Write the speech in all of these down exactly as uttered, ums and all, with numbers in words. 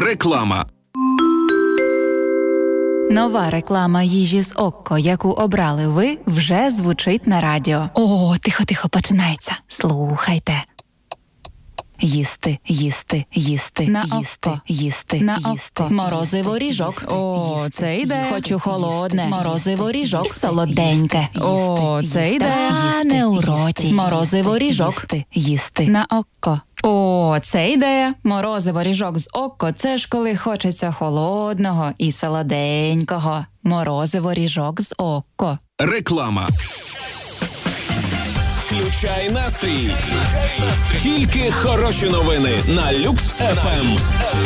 Реклама. Нова реклама їжі з Окко, яку обрали ви, вже звучить на радіо. О, тихо-тихо, починається. Слухайте. Їсти, їсти, їсти, на їсти, Окко. їсти, на їсти. Окко. Морозиво ріжок. О, їсти, це йде. Хочу холодне. Їсти. Морозиво ріжок. Солоденьке. О, Їсти, це їсти, йде. їсти, не у роті. їсти, Морозиво ріжок. їсти, Їсти. На Окко. О, це ідея. Морозиво ріжок з Окко – це ж коли хочеться холодного і солоденького. Морозиво ріжок з Окко. Реклама. Включай настрій. Тільки хороші новини на Люкс еф ем.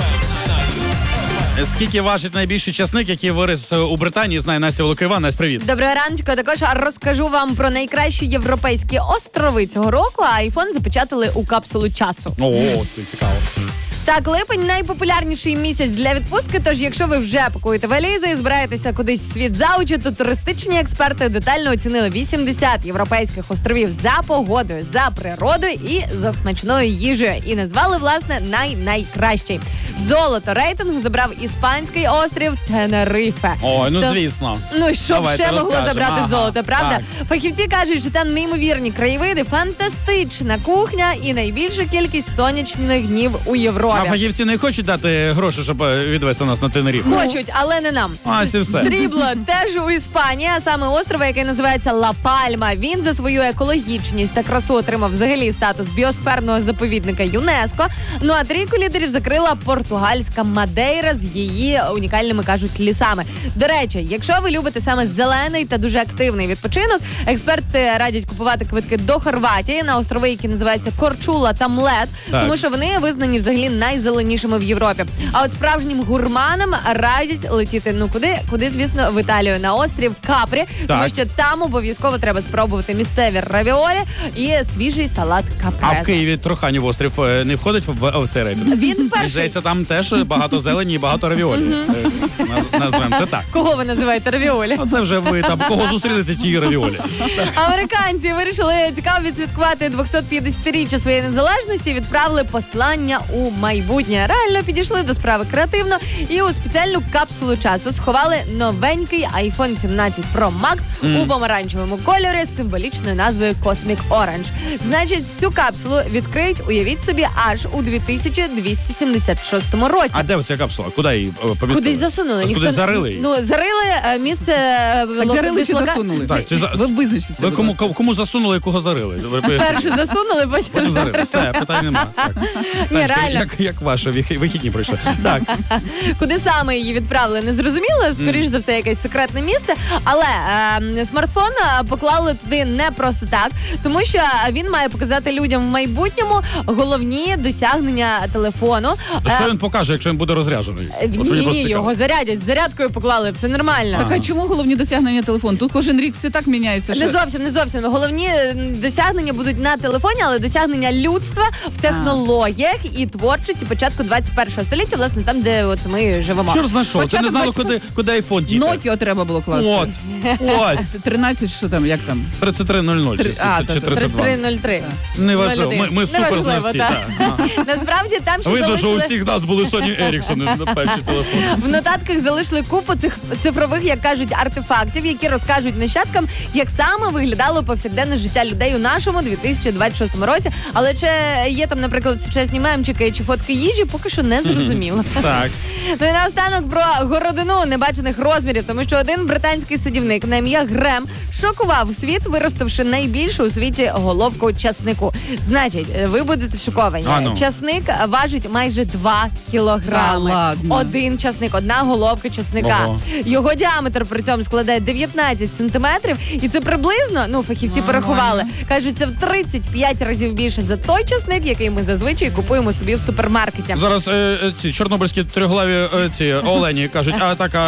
Скільки важить найбільший часник, який виріс у Британії, знає Настя Волокоєва. Настя, привіт. Доброго раночку. Також розкажу вам про найкращі європейські острови цього року, а айфон запечатали у капсулу часу. О, це цікаво. Так, липень – найпопулярніший місяць для відпустки, тож якщо ви вже пакуєте валізи і збираєтеся кудись в світ за очі, то туристичні експерти детально оцінили вісімдесят європейських островів за погодою, за природою і за смачною їжею. І назвали, власне, най-найкращий. Золото рейтингу забрав іспанський острів Тенерифе. Ой, ну То- звісно. Ну, що б Давайте ще могло розкажемо. забрати Ага, золото, правда? так. Фахівці кажуть, що там неймовірні краєвиди, фантастична кухня і найбільша кількість сонячних днів у А Європі. фахівці не хочуть дати гроші, щоб е, відвести нас на Тенеріфе? Хочуть, але не нам. А, ось і все. Срібло теж у Іспанії, а саме острова, який називається Ла Пальма. Він за свою екологічність та красу отримав взагалі статус біосферного заповідника ЮНЕСКО. Ну а трійку лідерів закрила португальська Мадейра з її унікальними, кажуть, лісами. До речі, якщо ви любите саме зелений та дуже активний відпочинок, експерти радять купувати квитки до Хорватії на острови, які називаються Корчула та Млет, Так. тому що вони визнані взагалі найзеленішими в Європі. А от справжнім гурманам радять летіти, ну куди? Куди, звісно, в Італію, на острів Капрі, тому що там обов'язково треба спробувати місцеві равіолі і свіжий салат капрези. А в Києві Труханів острів е, не входить в, в цей рейтинг? Він Мені перший. здається, там теж багато зелені і багато равіолів. Е, наз- Назвемо це так. Кого ви називаєте равіолі? Оце вже ви там кого зустрінете, ті равіолі. Американці вирішили цікаво відсвяткувати двохсотп'ятдесятиріччя своєї незалежності і відправили послання у майбутнє. Реально підійшли до справи креативно і у спеціальну капсулу часу сховали новенький айфон сімнадцять Про Макс Mm. у помаранчевому кольорі з символічною назвою Cosmic Orange. Значить, цю капсулу відкриють, уявіть собі, аж у дві тисячі двісті сімдесят шостому році. А де оця капсула? Куди її е, помістили? Кудись засунули. Ось кудись зарили її? Ну, зарили е, місце... е, Так ло- зарили чи дислока- засунули? Так, чи за- Ви визначте це, Ви будь кому, ласка. кому засунули і кого зарили? Ви поясніть. Перше засунули, потім Потім зарили. зарили. Все, питань нема. Так. Ні, Так, реально. Як, як ваші вихи- вихідні пройшли? Так. Куди саме її відправили, не зрозуміло. Скоріш за все, якесь секретне місце. Але е, смартфон е, поклали туди не просто так, тому що він має показати людям в майбутньому головні досягнення телефону. А що Е, він покаже, якщо він буде розряджений? От мені Ні, просто ні, цікаво. його зарядять. Зарядкою поклали, все нормально. Так, а чому головні досягнення телефону? Тут кожен рік все так міняється. Не Що... зовсім, не зовсім. Головні м, досягнення будуть на телефоні, але досягнення людства в технологіях і творчості початку двадцять першого століття, власне, там, де от ми живемо. Чорт знайшов, ти не Початок знала, двадцять- куди, куди айфон діти. Nokia треба було класти. От, ось, тринадцять, що там, як там? тридцять три нуль нуль, Три- чи, а, чи та- та- тридцять два. тридцять три нуль три. Неважливо, ми, ми Неважливо, суперзнавці. так. Так. Ага. Насправді там ще Видно, що у залишили... всіх нас були Sony Ericsson на перші телефони. В нотатках залишили купу цих цифрових, як кажуть, артефактів, які розкажуть нащадкам, як саме виглядало повсякденне життя людей у нашому дві тисячі двадцять шостому році. Але чи є там, наприклад, сучасні мемчики чи фотки їжі, поки що не зрозуміло. Так. Ну і наостанок про городину небачених розмірів, тому що один британський садівник на ім'я Грем шокував світ, виростивши найбільшу у світі головку часнику. Значить, ви будете шоковані. А, ну. Часник важить майже два кілограми. Та ладно. Один часник, одна головка часника. Ого. Його діаметр при цьому складає дев'ятнадцять сантиметрів, і це приблизно, ну, фахівці Нормально. порахували, кажуть, це в тридцять п'ять разів більше за той часник, який ми зазвичай купуємо собі в супермаркеті. Зараз е, е, ці чорнобильські трьохглаві е, ці олені кажуть, а так, а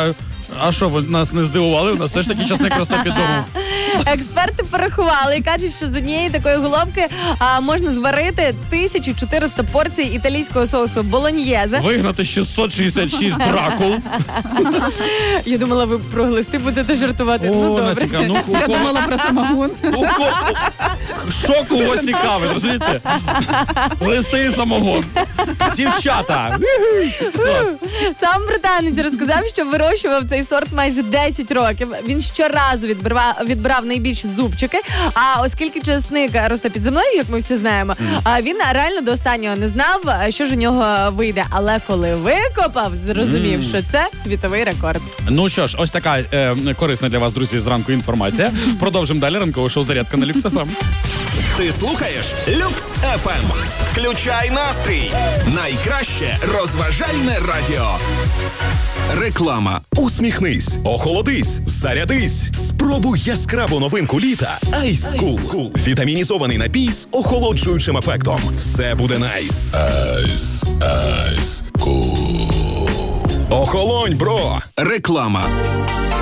А що, ви нас не здивували? У нас теж такий часник росте під домом. Експерти порахували і кажуть, що з однієї такої головки а, можна зварити тисячу чотириста порцій італійського соусу болоньєзе. Вигнати шістсот шістдесят шість дракул. Я думала, ви про глисти будете жартувати. О, ну, добре. Насіка, ну у Я кого, думала про самогон. у кого, що кого цікавить, розумієте? Листи і самогон. Дівчата. Клас. Сам британець розказав, що вирощував цей сорт майже десять років. Він щоразу відбирав, відбирав найбільші зубчики, а оскільки часник росте під землею, як ми всі знаємо, а він реально до останнього не знав, що ж у нього вийде. Але коли викопав, зрозумів, Mm. що це світовий рекорд. Ну що ж, ось така е, корисна для вас, друзі, зранку інформація. Продовжимо далі ранкове шоу «Зарядка» на Люкс еф ем. Ти слухаєш Люкс еф ем. Включай настрій. Найкраще розважальне радіо. Реклама. Усміхнись, охолодись, зарядись. Спробуй яскраву новинку літа Ice Cool. Вітамінізований напій з охолоджуючим ефектом. Все буде найс. Ice, Ice Cool. Охолонь, бро! Реклама.